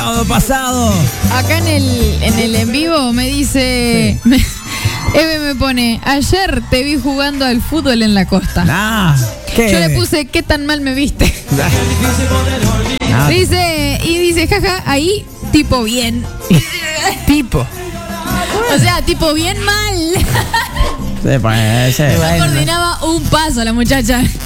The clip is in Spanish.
sábado pasado. Acá en el en vivo me dice... Eve me pone, ayer te vi jugando al fútbol en la costa. ¿Qué? Yo le puse, ¿qué tan mal me viste? Nah. Dice, jaja, ahí, tipo bien. Tipo. O sea, tipo bien mal. Sí, pues, No coordinaba un paso la muchacha.